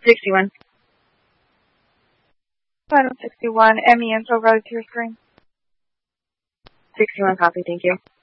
61. Final 61, ME info routed to your screen. 61 copy, thank you.